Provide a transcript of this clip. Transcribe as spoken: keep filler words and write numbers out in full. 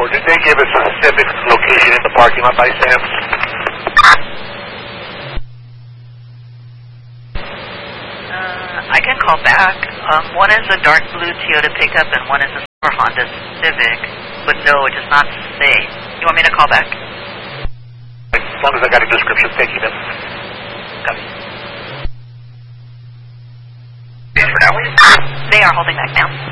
four. Did they give a specific location in the parking lot by Sam's? Uh, I can call back. Um, one is a dark blue Toyota pickup and one is a silver Honda Civic. But no, it does not say. You want me to call back? As long as I got a description. Thank you, then. Copy. For now, They are holding back now.